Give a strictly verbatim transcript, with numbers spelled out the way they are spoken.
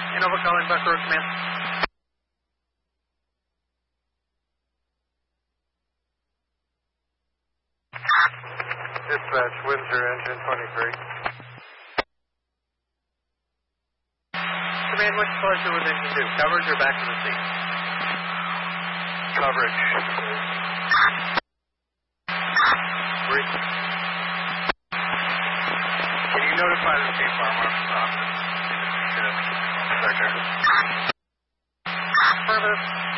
Innova calling Buck Road Command. Dispatch, Windsor, engine twenty-three. Command, what's your pleasure with engine two? Coverage or back to the seat? Coverage. Reach. Can you notify the chief armor's office? Sector. Affirmative.